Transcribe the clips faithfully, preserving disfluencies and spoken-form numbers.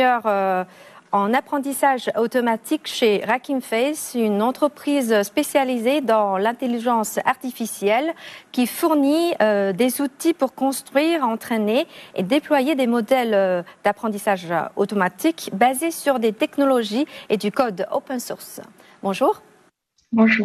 ingénieur euh, en apprentissage automatique chez Rackingface, une entreprise spécialisée dans l'intelligence artificielle qui fournit euh, des outils pour construire, entraîner et déployer des modèles euh, d'apprentissage automatique basés sur des technologies et du code open source. Bonjour. Bonjour.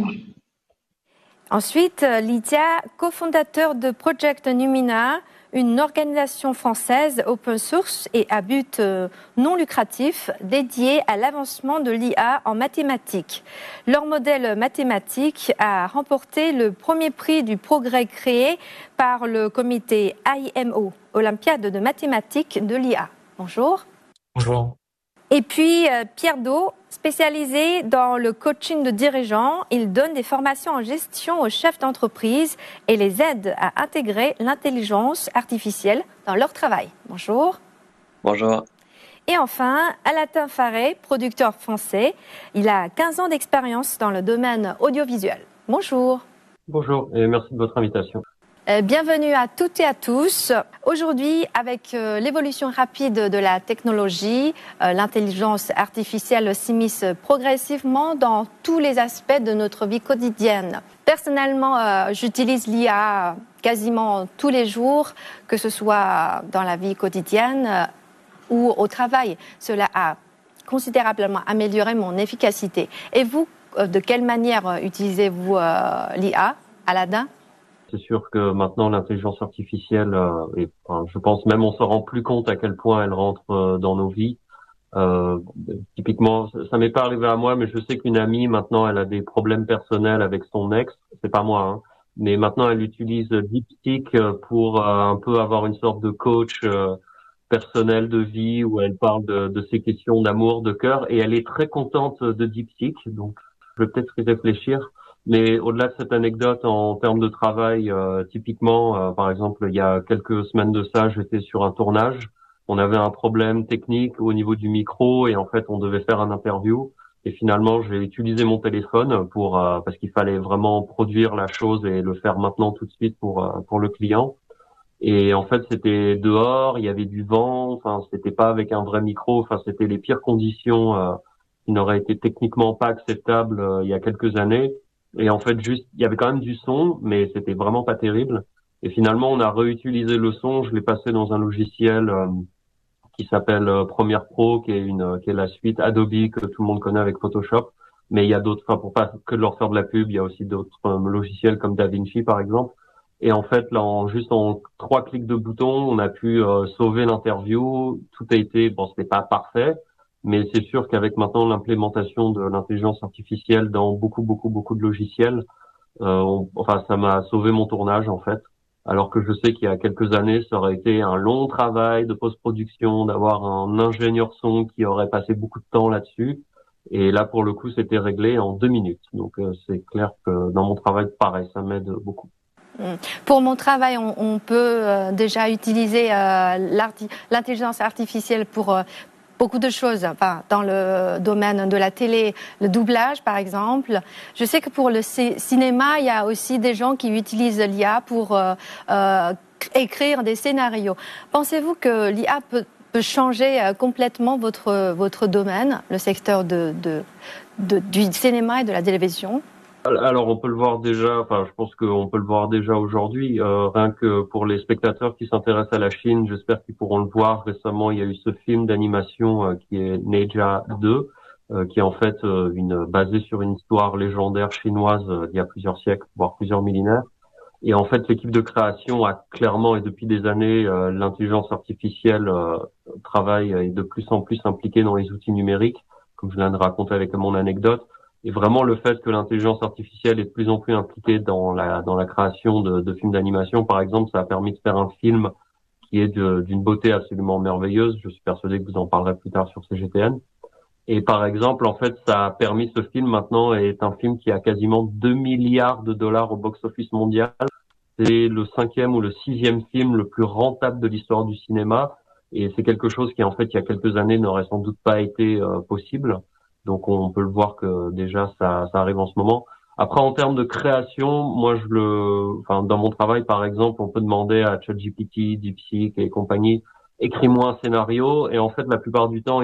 Ensuite, Lydia, cofondateur de Project Numina, une organisation française open source et à but non lucratif dédiée à l'avancement de l'I A en mathématiques. Leur modèle mathématique a remporté le premier prix du progrès créé par le comité I M O, Olympiade de mathématiques de l'I A. Bonjour. Bonjour. Et puis Pierre Do, spécialisé dans le coaching de dirigeants, il donne des formations en gestion aux chefs d'entreprise et les aide à intégrer l'intelligence artificielle dans leur travail. Bonjour. Bonjour. Et enfin, Alatin Faré, producteur français. Il a quinze ans d'expérience dans le domaine audiovisuel. Bonjour. Bonjour et merci de votre invitation. Bienvenue à toutes et à tous. Aujourd'hui, avec euh, l'évolution rapide de la technologie, euh, l'intelligence artificielle s'immisce progressivement dans tous les aspects de notre vie quotidienne. Personnellement, euh, j'utilise l'I A quasiment tous les jours, que ce soit dans la vie quotidienne euh, ou au travail. Cela a considérablement amélioré mon efficacité. Et vous, euh, de quelle manière euh, utilisez-vous euh, l'I A, Alatin ? C'est sûr que maintenant l'intelligence artificielle, euh, et, enfin, je pense même on se rend plus compte à quel point elle rentre euh, dans nos vies. Euh, typiquement, ça m'est pas arrivé à moi, mais je sais qu'une amie maintenant, elle a des problèmes personnels avec son ex. C'est pas moi, hein, mais maintenant elle utilise DeepSeek pour euh, un peu avoir une sorte de coach euh, personnel de vie où elle parle de, de ses questions d'amour, de cœur, et elle est très contente de DeepSeek. Donc, je vais peut-être y réfléchir. Mais au-delà de cette anecdote en termes de travail, euh, typiquement, euh, par exemple, il y a quelques semaines de ça, j'étais sur un tournage. On avait un problème technique au niveau du micro et en fait, on devait faire un interview. Et finalement, j'ai utilisé mon téléphone pour euh, parce qu'il fallait vraiment produire la chose et le faire maintenant tout de suite pour euh, pour le client. Et en fait, c'était dehors, il y avait du vent. Enfin, c'était pas avec un vrai micro. Enfin, c'était les pires conditions euh, qui n'auraient été techniquement pas acceptables euh, il y a quelques années. Et en fait, juste, il y avait quand même du son, mais c'était vraiment pas terrible. Et finalement, on a réutilisé le son. Je l'ai passé dans un logiciel euh, qui s'appelle euh, Premiere Pro, qui est une, qui est la suite Adobe que tout le monde connaît avec Photoshop. Mais il y a d'autres, enfin, pour pas que de leur faire de la pub, il y a aussi d'autres euh, logiciels comme DaVinci, par exemple. Et en fait, là, en juste en trois clics de bouton, on a pu euh, sauver l'interview. Tout a été, bon, c'était pas parfait. Mais c'est sûr qu'avec maintenant l'implémentation de l'intelligence artificielle dans beaucoup, beaucoup, beaucoup de logiciels, euh, on, enfin, ça m'a sauvé mon tournage, en fait. Alors que je sais qu'il y a quelques années, ça aurait été un long travail de post-production, d'avoir un ingénieur son qui aurait passé beaucoup de temps là-dessus. Et là, pour le coup, c'était réglé en deux minutes. Donc, euh, c'est clair que dans mon travail, pareil, ça m'aide beaucoup. Pour mon travail, on, on peut euh, déjà utiliser euh, l'intelligence artificielle pour euh, beaucoup de choses, enfin, dans le domaine de la télé, le doublage par exemple. Je sais que pour le cinéma, il y a aussi des gens qui utilisent l'I A pour euh, euh, écrire des scénarios. Pensez-vous que l'I A peut, peut changer euh, complètement votre, votre domaine, le secteur de, de, de, du cinéma et de la télévision ? Alors, on peut le voir déjà, enfin, je pense qu'on peut le voir déjà aujourd'hui, euh, rien que pour les spectateurs qui s'intéressent à la Chine, j'espère qu'ils pourront le voir. Récemment, il y a eu ce film d'animation euh, qui est Neja deux, euh, qui est en fait euh, une basé sur une histoire légendaire chinoise euh, d'il y a plusieurs siècles, voire plusieurs millénaires. Et en fait, l'équipe de création a clairement, et depuis des années, euh, l'intelligence artificielle euh, travaille et est de plus en plus impliquée dans les outils numériques, comme je viens de raconter avec mon anecdote. Et vraiment, le fait que l'intelligence artificielle est de plus en plus impliquée dans la dans la création de, de films d'animation, par exemple, ça a permis de faire un film qui est d'une beauté absolument merveilleuse. Je suis persuadé que vous en parlerez plus tard sur C G T N. Et par exemple, en fait, ça a permis, ce film maintenant est un film qui a quasiment deux milliards de dollars au box-office mondial. C'est le cinquième ou le sixième film le plus rentable de l'histoire du cinéma. Et c'est quelque chose qui, en fait, il y a quelques années, n'aurait sans doute pas été euh, possible. Donc, on peut le voir que déjà, ça, ça arrive en ce moment. Après, en termes de création, moi, je le, enfin, dans mon travail, par exemple, on peut demander à ChatGPT, DeepSeek et compagnie, écris-moi un scénario. Et en fait, la plupart du temps,